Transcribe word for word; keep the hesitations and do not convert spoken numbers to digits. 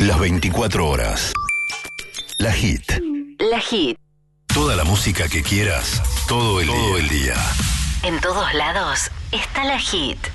Las veinticuatro horas. La Hit. La Hit. Toda la música que quieras, todo el, todo el día. En todos lados está La Hit.